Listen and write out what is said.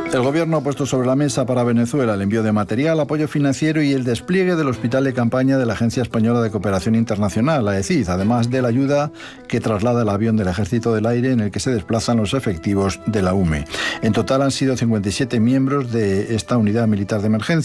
El Gobierno ha puesto sobre la mesa para Venezuela el envío de material, apoyo financiero y el despliegue del hospital de campaña de la Agencia Española de Cooperación Internacional, la AECID, además de la ayuda que traslada el avión del Ejército del Aire en el que se desplazan los efectivos de la UME. En total han sido 57 miembros de esta unidad militar de emergencia.